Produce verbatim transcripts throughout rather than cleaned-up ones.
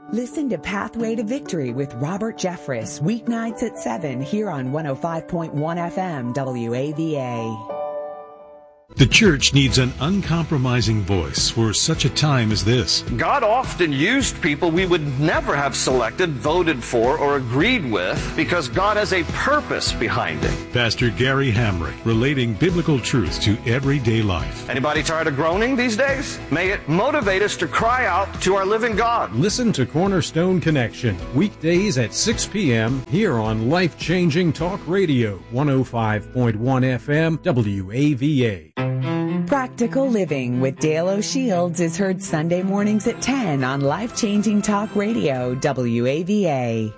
Listen to Pathway to Victory with Robert Jeffress, weeknights at seven here on one oh five point one F M W A V A. The church needs an uncompromising voice for such a time as this. God often used people we would never have selected, voted for, or agreed with because God has a purpose behind it. Pastor Gary Hamrick, relating biblical truths to everyday life. Anybody tired of groaning these days? May it motivate us to cry out to our living God. Listen to Cornerstone Connection, weekdays at six p.m. here on Life Changing Talk Radio, one oh five point one F M W A V A. Practical Living with Dale O'Shields is heard Sunday mornings at ten on Life Changing Talk Radio, W A V A.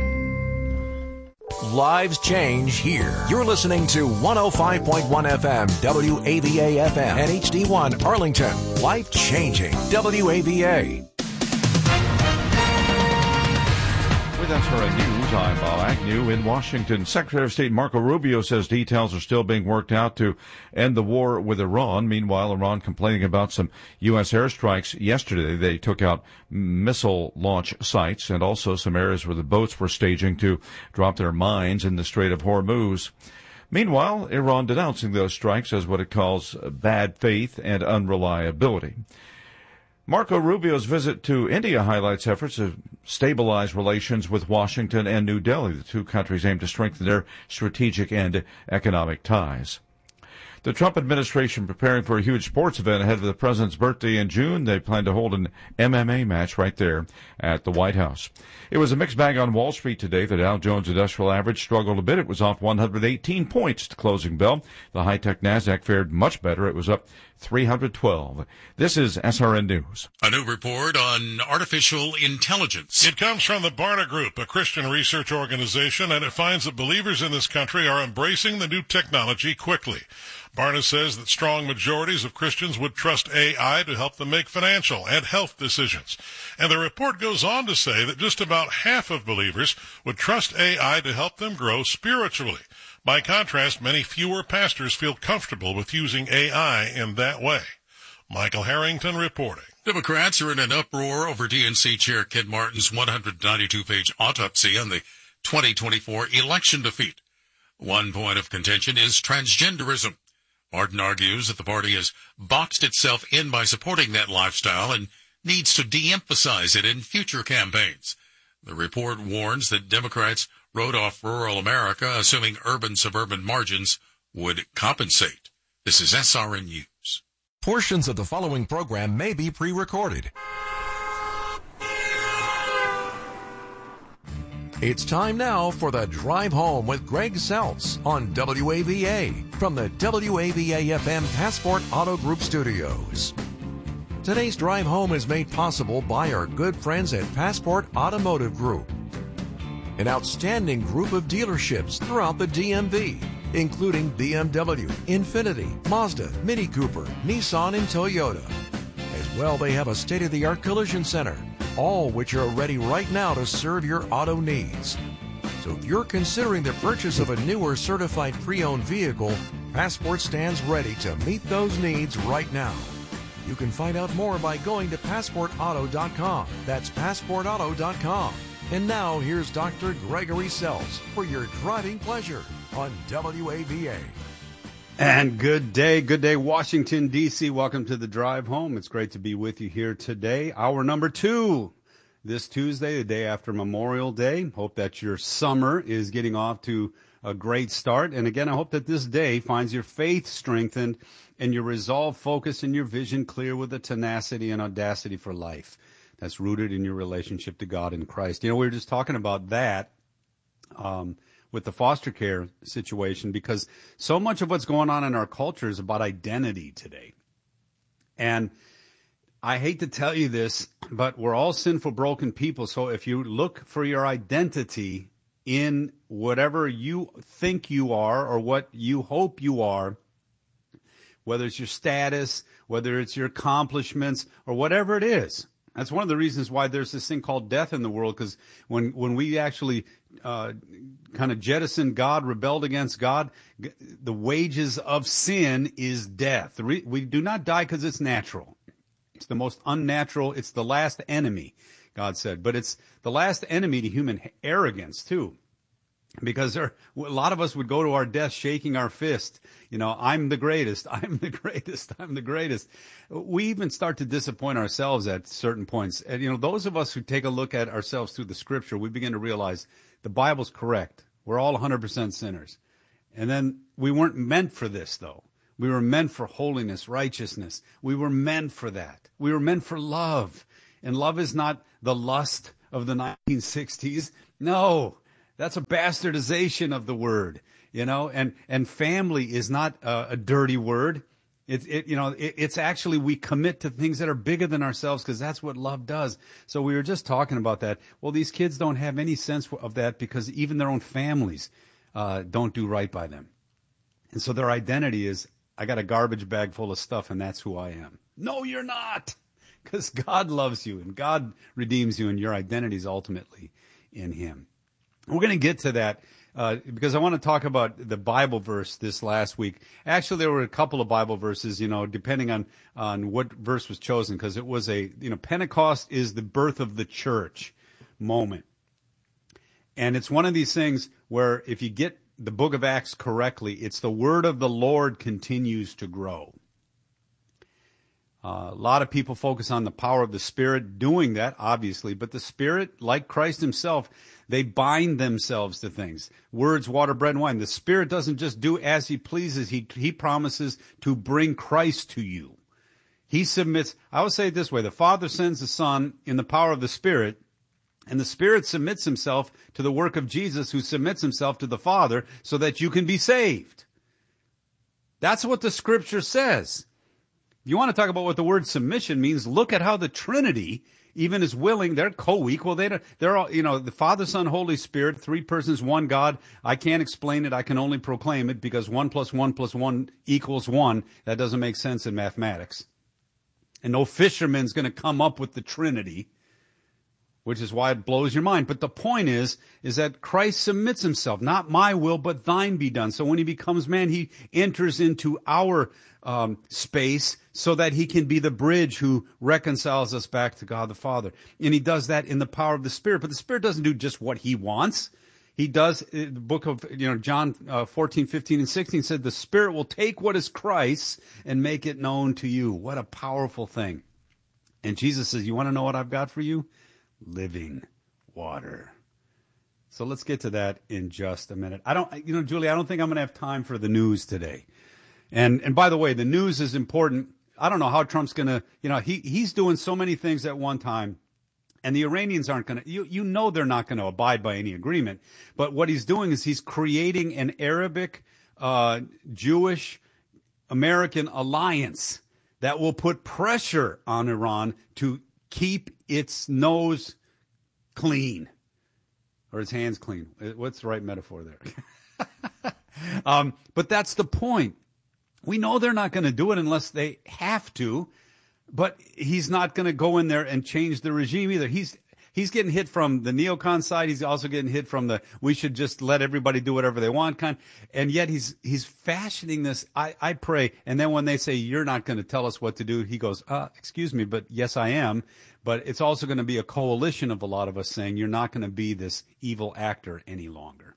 Lives change here. You're listening to one oh five point one F M, W A V A F M, and H D one Arlington. Life changing, W A V A. With S R N News, I'm Bob Agnew in Washington. Secretary of State Marco Rubio says details are still being worked out to end the war with Iran. Meanwhile, Iran complaining about some U S airstrikes yesterday. They took out missile launch sites and also some areas where the boats were staging to drop their mines in the Strait of Hormuz. Meanwhile, Iran denouncing those strikes as what it calls bad faith and unreliability. Marco Rubio's visit to India highlights efforts to stabilize relations with Washington and New Delhi. The two countries aim to strengthen their strategic and economic ties. The Trump administration preparing for a huge sports event ahead of the president's birthday in June. They plan to hold an M M A match right there at the White House. It was a mixed bag on Wall Street today. The Dow Jones Industrial Average struggled a bit. It was off one hundred eighteen points to closing bell. The high-tech NASDAQ fared much better. It was up three hundred twelve. This is S R N News. A new report on artificial intelligence. It comes from the Barna Group, a Christian research organization, and it finds that believers in this country are embracing the new technology quickly. Barna says that strong majorities of Christians would trust A I to help them make financial and health decisions. And the report goes on to say that just about half of believers would trust A I to help them grow spiritually. By contrast, many fewer pastors feel comfortable with using A I in that way. Michael Harrington reporting. Democrats are in an uproar over D N C Chair Ken Martin's one hundred ninety-two page autopsy on the twenty twenty-four election defeat. One point of contention is transgenderism. Martin argues that the party has boxed itself in by supporting that lifestyle and needs to de-emphasize it in future campaigns. The report warns that Democrats wrote off rural America, assuming urban-suburban margins would compensate. This is S R N News. Portions of the following program may be pre-recorded. It's time now for the Drive Home with Greg Seltz on W A V A from the W A V A F M Passport Auto Group Studios. Today's Drive Home is made possible by our good friends at Passport Automotive Group, an outstanding group of dealerships throughout the D M V, including B M W, Infiniti, Mazda, Mini Cooper, Nissan, and Toyota. As well, they have a state-of-the-art collision center, all which are ready right now to serve your auto needs. So if you're considering the purchase of a new or certified pre-owned vehicle, Passport stands ready to meet those needs right now. You can find out more by going to passport auto dot com. That's passport auto dot com. And now here's Doctor Gregory Seltz for your driving pleasure on W A V A. And good day, good day, Washington, D C Welcome to the Drive Home. It's great to be with you here today. Hour number two this Tuesday, the day after Memorial Day. Hope that your summer is getting off to a great start. And again, I hope that this day finds your faith strengthened and your resolve focused and your vision clear with the tenacity and audacity for life that's rooted in your relationship to God in Christ. You know, we were just talking about that. Um, with the foster care situation, because so much of what's going on in our culture is about identity today. And I hate to tell you this, but we're all sinful, broken people. So if you look for your identity in whatever you think you are or what you hope you are, whether it's your status, whether it's your accomplishments, or whatever it is, that's one of the reasons why there's this thing called death in the world, because when, when we actually uh, kind of jettisoned God, rebelled against God, the wages of sin is death. We do not die because it's natural. It's the most unnatural. It's the last enemy. God said. But it's the last enemy to human arrogance, too. Because there, a lot of us would go to our death shaking our fist. You know, I'm the greatest. I'm the greatest. I'm the greatest. We even start to disappoint ourselves at certain points. And, you know, those of us who take a look at ourselves through the scripture, we begin to realize the Bible's correct. We're all one hundred percent sinners. And then we weren't meant for this, though. We were meant for holiness, righteousness. We were meant for that. We were meant for love. And love is not the lust of the nineteen sixties. No. That's a bastardization of the word, you know, and, and family is not a, a dirty word. It, it, you know, it, it's actually, we commit to things that are bigger than ourselves because that's what love does. So we were just talking about that. Well, these kids don't have any sense of that because even their own families uh, don't do right by them. And so their identity is, I got a garbage bag full of stuff and that's who I am. No, you're not, because God loves you and God redeems you and your identity is ultimately in him. We're going to get to that uh, because I want to talk about the Bible verse this last week. Actually, there were a couple of Bible verses, you know, depending on, on what verse was chosen, because it was a, you know, Pentecost is the birth of the church moment. And it's one of these things where if you get the book of Acts correctly, it's the word of the Lord continues to grow. Uh, a lot of people focus on the power of the Spirit doing that, obviously, but the Spirit, like Christ himself, they bind themselves to things. Words, water, bread, and wine. The Spirit doesn't just do as he pleases. He, he promises to bring Christ to you. He submits. I would say it this way. The Father sends the Son in the power of the Spirit, and the Spirit submits himself to the work of Jesus, who submits himself to the Father so that you can be saved. That's what the Scripture says. If you want to talk about what the word submission means, look at how the Trinity even is willing. They're co-equal. They don't, they're all, you know, the Father, Son, Holy Spirit, three persons, one God. I can't explain it. I can only proclaim it because one plus one plus one equals one. That doesn't make sense in mathematics. And no fisherman's going to come up with the Trinity, which is why it blows your mind. But the point is, is that Christ submits himself. Not my will, but thine be done. So when he becomes man, he enters into our um, space so that he can be the bridge who reconciles us back to God the Father. And he does that in the power of the Spirit. But the Spirit doesn't do just what he wants. He does, the book of, you know, John uh, fourteen, fifteen, and sixteen said, the Spirit will take what is Christ's and make it known to you. What a powerful thing. And Jesus says, you want to know what I've got for you? Living water. So let's get to that in just a minute. I don't, you know, Julie, I don't think I'm going to have time for the news today. And and by the way, the news is important. I don't know how Trump's going to, you know, he he's doing so many things at one time. And the Iranians aren't going to, you, you know they're not going to abide by any agreement. But what he's doing is he's creating an Arabic, uh, Jewish, American alliance that will put pressure on Iran to keep its nose clean. Or its hands clean. What's the right metaphor there? um, but that's the point. We know they're not going to do it unless they have to. But he's not going to go in there and change the regime either. He's he's getting hit from the neocon side. He's also getting hit from the we should just let everybody do whatever they want kind. And yet he's he's fashioning this. I, I pray. And then when they say you're not going to tell us what to do, he goes, uh, excuse me, but yes, I am. But it's also going to be a coalition of a lot of us saying you're not going to be this evil actor any longer.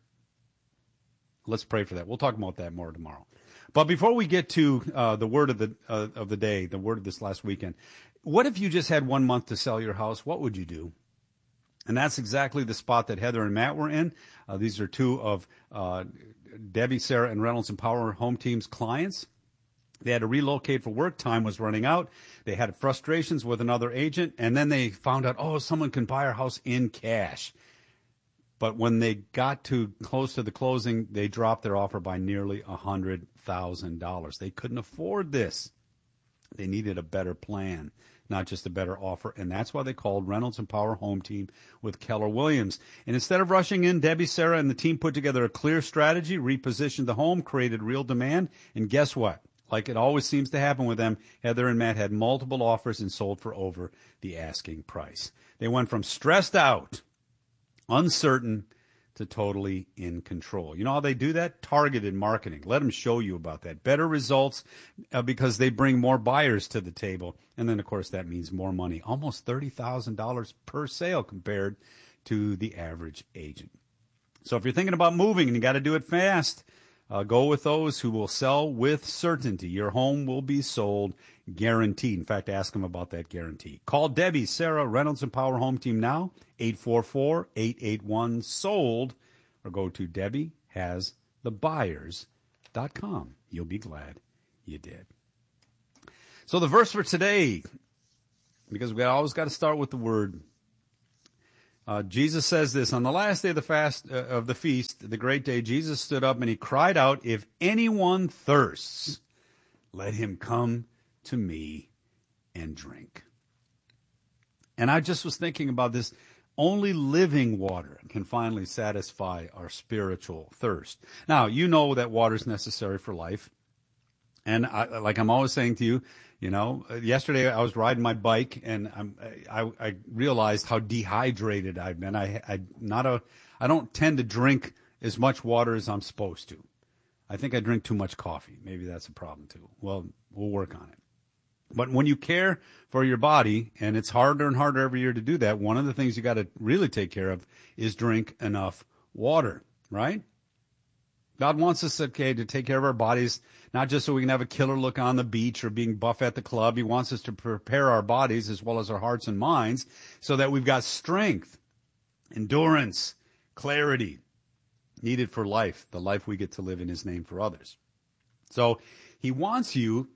Let's pray for that. We'll talk about that more tomorrow. But before we get to uh, the word of the uh, of the day, the word of this last weekend, what if you just had one month to sell your house? What would you do? And that's exactly the spot that Heather and Matt were in. Uh, these are two of uh, Debbie, Sarah, and Reynolds and Power Home Team's clients. They had to relocate for work. Time was running out. They had frustrations with another agent. And then they found out, oh, someone can buy our house in cash. But when they got too close to the closing, they dropped their offer by nearly one hundred thousand dollars. They couldn't afford this. They needed a better plan, not just a better offer. And that's why they called Reynolds and Power Home Team with Keller Williams. And instead of rushing in, Debbie, Sarah, and the team put together a clear strategy, repositioned the home, created real demand. And guess what? Like it always seems to happen with them, Heather and Matt had multiple offers and sold for over the asking price. They went from stressed out, uncertain, to totally in control. You know how they do that? Targeted marketing. Let them show you about that. Better results uh, because they bring more buyers to the table. And then, of course, that means more money. Almost thirty thousand dollars per sale compared to the average agent. So if you're thinking about moving and you got to do it fast, uh, go with those who will sell with certainty. Your home will be sold guaranteed. In fact, ask them about that guarantee. Call Debbie, Sarah, Reynolds and Power Home Team now, eight four four, eight eight one, sold, or go to debbie has the buyers dot com. You'll be glad you did. So the verse for today, because we always got to start with the word. Uh, Jesus says this, on the last day of the fast uh, of the feast, the great day, Jesus stood up and he cried out, if anyone thirsts, let him come to me and drink. And I just was thinking about this. Only living water can finally satisfy our spiritual thirst. Now, you know that water is necessary for life. And I, like I'm always saying to you, you know, yesterday I was riding my bike and I'm, I, I realized how dehydrated I've been. I, I not a, I don't tend to drink as much water as I'm supposed to. I think I drink too much coffee. Maybe that's a problem too. Well, we'll work on it. But when you care for your body, and it's harder and harder every year to do that, one of the things you got to really take care of is drink enough water, right? God wants us, okay, to take care of our bodies, not just so we can have a killer look on the beach or being buff at the club. He wants us to prepare our bodies as well as our hearts and minds so that we've got strength, endurance, clarity needed for life, the life we get to live in his name for others. So he wants you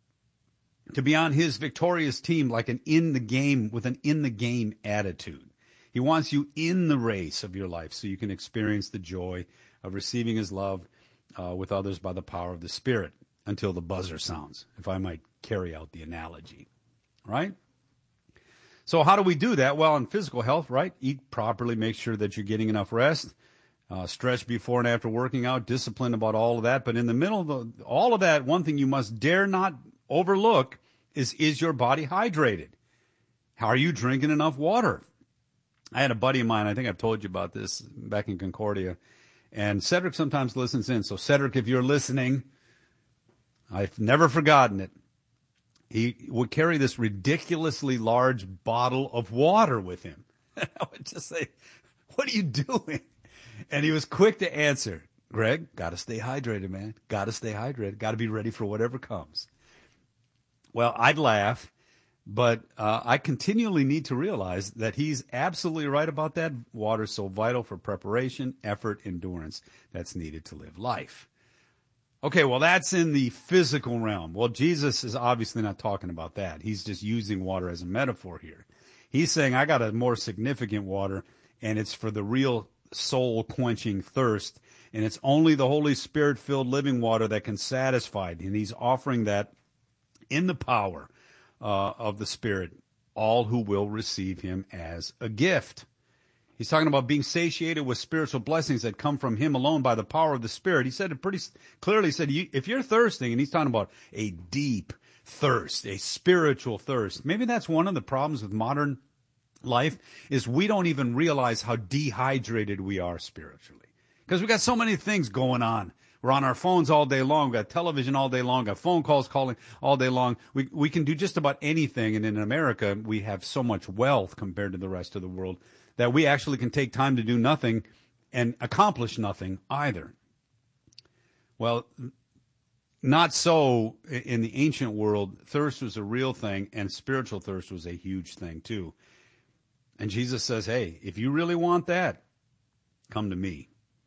to be on his victorious team like an in the game, with an in the game attitude. He wants you in the race of your life so you can experience the joy of receiving his love uh, with others by the power of the Spirit until the buzzer sounds, if I might carry out the analogy, right? So how do we do that? Well, in physical health, right? Eat properly, make sure that you're getting enough rest, uh, stretch before and after working out, discipline about all of that. But in the middle of the, all of that, one thing you must dare not overlook is, is your body hydrated? How are you drinking enough water? I had a buddy of mine, I think I've told you about this, back in Concordia, and Cedric sometimes listens in. So Cedric, if you're listening, I've never forgotten it. He would carry this ridiculously large bottle of water with him. And I would just say, what are you doing? And he was quick to answer, Greg, got to stay hydrated, man. Got to stay hydrated. Got to be ready for whatever comes. Well, I'd laugh, but uh, I continually need to realize that he's absolutely right about that. Water is so vital for preparation, effort, endurance that's needed to live life. Okay, well, that's in the physical realm. Well, Jesus is obviously not talking about that. He's just using water as a metaphor here. He's saying, I got a more significant water, and it's for the real soul-quenching thirst, and it's only the Holy Spirit-filled living water that can satisfy it, and he's offering that in the power uh, of the Spirit, all who will receive him as a gift. He's talking about being satiated with spiritual blessings that come from him alone by the power of the Spirit. He said it pretty clearly. He said, if you're thirsting, and he's talking about a deep thirst, a spiritual thirst. Maybe that's one of the problems with modern life, is we don't even realize how dehydrated we are spiritually. Because we got so many things going on. We're on our phones all day long. We've got television all day long. We've got phone calls calling all day long. We we can do just about anything. And in America, we have so much wealth compared to the rest of the world that we actually can take time to do nothing and accomplish nothing either. Well, not so in the ancient world. Thirst was a real thing, and spiritual thirst was a huge thing too. And Jesus says, hey, if you really want that, come to me.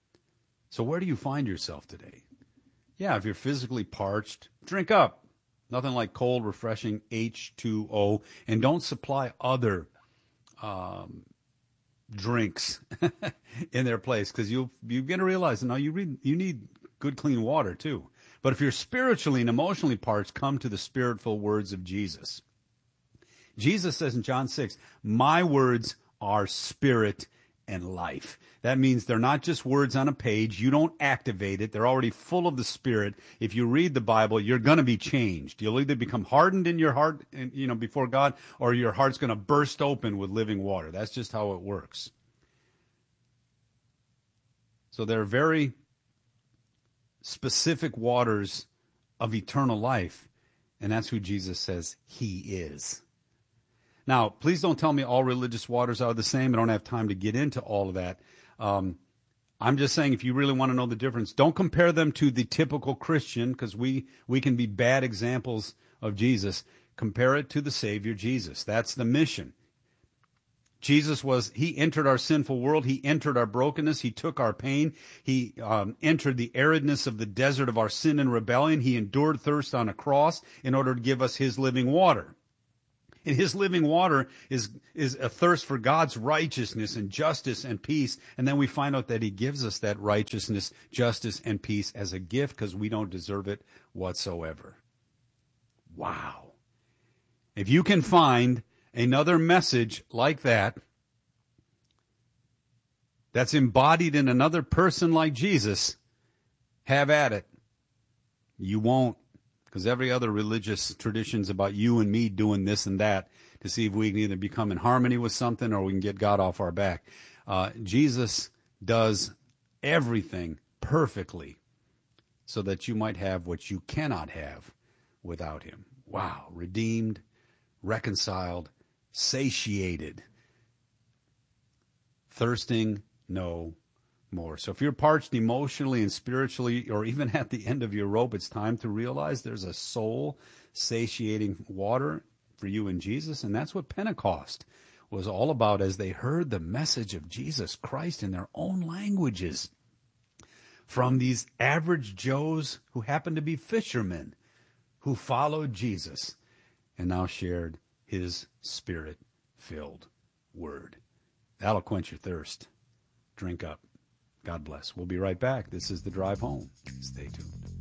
So where do you find yourself today? Yeah, if you're physically parched, drink up. Nothing like cold, refreshing H two O. And don't supply other um, drinks in their place, because you you're going to realize, no, you, read, you need good, clean water too. But if you're spiritually and emotionally parched, come to the spirit-filled words of Jesus. Jesus says in John six, my words are spirit and life. That means they're not just words on a page. You don't activate it. They're already full of the Spirit. If you read the Bible, you're going to be changed. You'll either become hardened in your heart, you know, before God, or your heart's going to burst open with living water. That's just how it works. So there are very specific waters of eternal life, and that's who Jesus says he is. Now, please don't tell me all religious waters are the same. I don't have time to get into all of that. Um, I'm just saying, if you really want to know the difference, don't compare them to the typical Christian, because we, we can be bad examples of Jesus. Compare it to the Savior Jesus. That's the mission. Jesus was, he entered our sinful world. He entered our brokenness. He took our pain. He um, entered the aridness of the desert of our sin and rebellion. He endured thirst on a cross in order to give us his living water. And his living water is, is a thirst for God's righteousness and justice and peace. And then we find out that he gives us that righteousness, justice, and peace as a gift because we don't deserve it whatsoever. Wow. If you can find another message like that, that's embodied in another person like Jesus, have at it. You won't, because every other religious tradition's about you and me doing this and that to see if we can either become in harmony with something or we can get God off our back. Uh, Jesus does everything perfectly so that you might have what you cannot have without him. Wow. Redeemed, reconciled, satiated, thirsting no more. So if you're parched emotionally and spiritually, or even at the end of your rope, it's time to realize there's a soul satiating water for you in Jesus. And that's what Pentecost was all about, as they heard the message of Jesus Christ in their own languages from these average Joes who happened to be fishermen who followed Jesus and now shared his Spirit-filled word. That'll quench your thirst. Drink up. God bless. We'll be right back. This is The Drive Home. Stay tuned.